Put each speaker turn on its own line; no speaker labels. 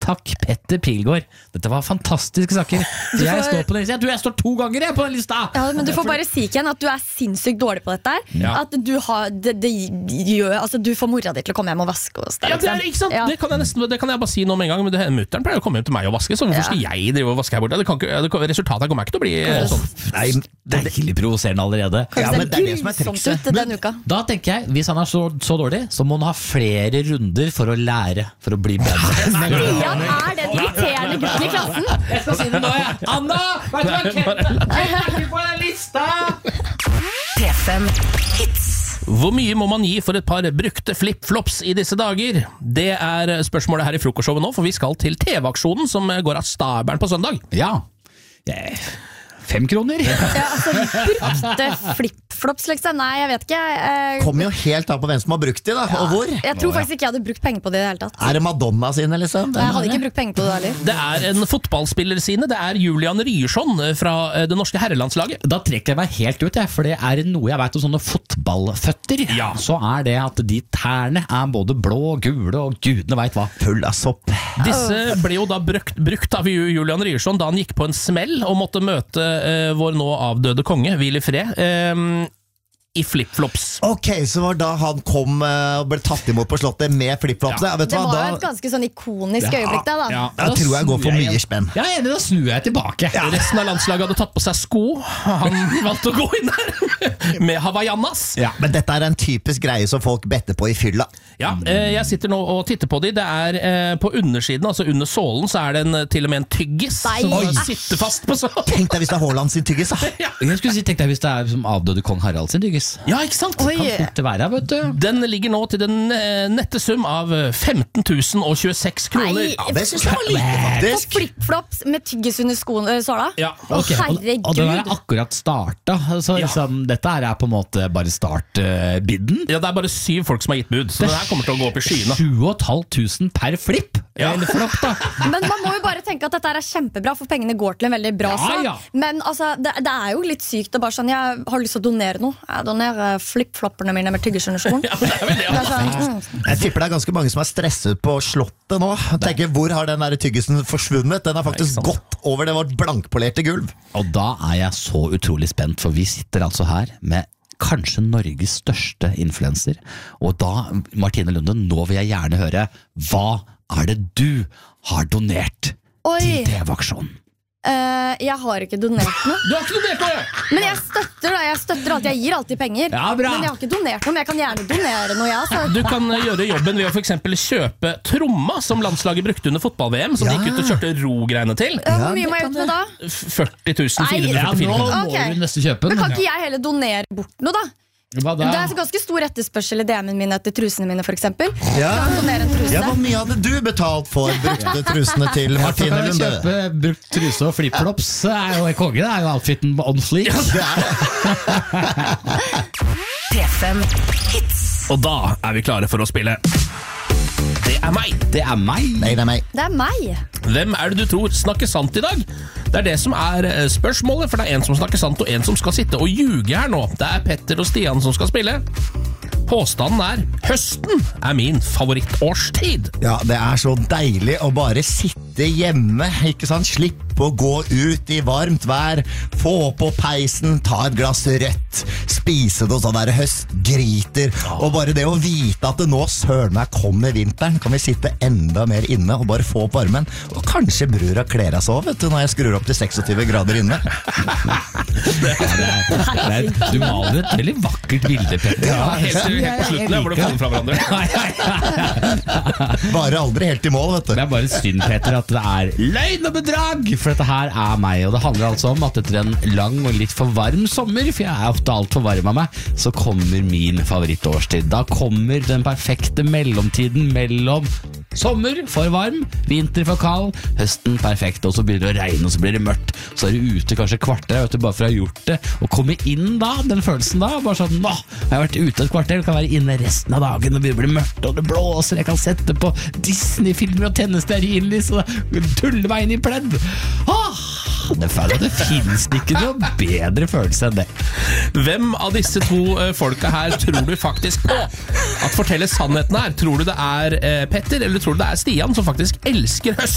takk Petter Pilgaard. Dette var fantastiske saker. Jeg står på den lista. Jeg tror jeg står 2 ganger på den lista.
Ja, men du får bare si igjen at du sinnssykt dårlig på dette her. At du har det gjør, altså du får mora di til å komme hjem og vaske oss der,
det er ikke sant. Det kan jeg bare si nå med en gang. Men mutteren pleier å komme hjem til meg og vaske, så hvorfor skal jeg drive og vaske her borte? Resultatet kommer ikke til å bli sånn.
Nei, det er deilig provoserende allerede.
Men det er det som er trikset.
Da tenker jeg, hvis han er så dårlig, så må han ha flere runder for å lære, for å bli bedre.
Stian er den irriterende gutten i klassen.
Jeg skal si det nå, Anna, vet du hva? Jeg legger på den lista.
P5 Hits.
Hvor mye må man gi for et par brukte flip-flops i disse dager? Det er spørsmålet her i frokostshowet nå, for vi skal til TV-aksjonen som går av stabelen på søndag.
Ja, 5 kroner.
Ja, altså brukte flip-flops liksom. Nei, jeg vet ikke.
Kommer jo helt av på hvem som har brukt de da, og hvor.
Jeg tror faktisk ikke jeg hadde brukt penger på det i det hele tatt.
Er det Madonna sine liksom?
Jeg hadde ikke brukt penger på det heller.
Det er en fotballspiller sine, det er Julian Ryerson fra det norske herrelandslaget.
Da trekker jeg meg helt ut, for det er noe jeg vet om sånne fotballføtter.
Ja.
Så er det at de tærne er både blå og gule, og gudene vet hva.
Full av sopp.
Disse ble jo da brukt av Julian Ryerson da han gikk på en smell og måtte møte vår nå avdøde konge, hvil i fred, i flip-flops.
Ok, så var da han kom og ble tatt imot på slottet med flip-flopsene.
Det var et ganske sånn ikonisk øyeblikk der da.
Da tror jeg går for mye spenn.
Ja, da snur jeg tilbake.
Resten av landslaget hadde tatt på seg sko. Han valgte å gå inn der med Havaianas.
Men dette er en typisk greie som folk better på i fylla.
Ja, jeg sitter nå og titter på de. Det er på undersiden, altså under sålen, så er det til og med en tyggis som sitter fast på sålen.
Tenk deg hvis det er Haaland sin tyggis da.
Jeg skulle si, tenk deg hvis det er som avdøde kong Harald sin tyggis.
Ja, ikke sant?
Kan fort være, vet du.
Den ligger nå til den nette sum av 15 026 kroner.
Ja, det synes jeg var lite faktisk.
På flip-flops med tyggis under såla?
Ja.
Okay.
Herregud.
Og den er akkurat starta. Så liksom, dette er på en måte bare startbidden.
Ja, det er bare 7 folk som har gitt bud, så den her kommer til å gå opp i skyene.
7500 per flip. Eller flopp da.
Men man må jo bare tenke at dette er kjempebra, for pengene går til en veldig bra sak. Men altså, det er jo litt sykt å bare sånn, jeg har lyst til å donere noe. Jeg donerer flip-flopperne mine med tyggis under skolen.
Jeg tipper det er ganske mange som er stresset på slottet nå. Tenker, hvor har den der tyggisen forsvunnet? Den har faktisk gått over det vårt blankpolerte gulv.
Og da er jeg så utrolig spent, for vi sitter altså her med kanskje Norges største influencer. Og da, Martine Lunde, nå vil jeg gjerne høre, hva er det du har donert til TV-aksjonen?
Jeg har ikke donert noe.
Du har ikke donert noe?
Men jeg støtter alltid, jeg gir alltid penger.
Ja, bra.
Men jeg har ikke donert noe, men jeg kan gjerne donere noe, ja.
Du kan gjøre jobben ved å for eksempel kjøpe tromma som landslaget brukte under fotball-VM, som de gikk ut og kjørte ro-greiene til.
Hvor mye må jeg ut med da?
40 444
Nå må du nesten kjøpe den.
Men kan ikke jeg heller donere bort noe da? Det er ganske stor etterspørsel i DM-en min etter trusene mine, for eksempel.
Hvor mye hadde du betalt for brukte trusene til Martine Lunde?
Kjøpe brukt truse og flip-flops er jo konge, det er jo outfiten on fleek.
P5 Hits.
Og da er vi klare for å spille. Det er meg.
Det er meg.
Nei, det er meg.
Det er meg.
Hvem er det du tror snakker sant i dag? Det er det som er spørsmålet, for det er en som snakker sant og en som skal sitte og ljuge her nå. Det er Petter og Stian som skal spille. Påstanden er: høsten er min favorittårstid.
Ja, det er så deilig å bare sitte hjemme, ikke sant? Slippe å gå ut i varmt vær, få på peisen, ta et glass rødt, spise noe sånn der høstgryter, og bare det å vite at det nå søren meg kommer vinteren, kan vi sitte enda mer inne og bare få opp varmen, og kanskje brura kler av seg, vet du, når jeg skrur opp til 26 grader inne.
Du maler et veldig vakkert bilde, Petter.
Ja, helt på slutten, hvor du faller fra hverandre.
Bare aldri helt i mål, vet du.
Det er bare synd, Petter, at det er løgn og bedrag, for dette her er meg, og det handler altså om at etter en lang og litt for varm sommer, for jeg er ofte alt for varm av meg, så kommer min favorittårstid. Da kommer den perfekte mellomtiden mellom sommer for varm, vinter for kald, høsten perfekt, og så begynner det å regne, og så blir det mørkt, så er du ute kanskje kvarter, vet du, bare for å ha gjort det, og komme inn da, den følelsen da, bare sånn, nå, jeg har vært ute et kvarter, kan være inne resten av dagen, og det blir mørkt, og det blåser, jeg kan sette på Disney-filmer og tenne stearinlys, og tulle meg inn i pledd. Det finnes ikke noe bedre følelse enn det.
Hvem av disse to folka her tror du faktisk på at forteller sannheten her? Tror du det er Petter, eller tror du det er Stian som faktisk elsker høst?